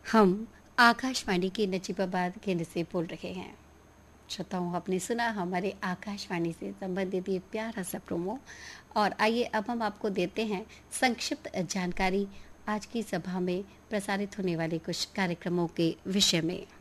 हम आकाशवाणी के नजीबाबाद केंद्र से बोल रहे हैं। श्रोताओं, आपने सुना हमारे आकाशवाणी से संबंधित ये प्यारा सा प्रोमो। और आइए अब हम आपको देते हैं संक्षिप्त जानकारी आज की सभा में प्रसारित होने वाले कुछ कार्यक्रमों के विषय में।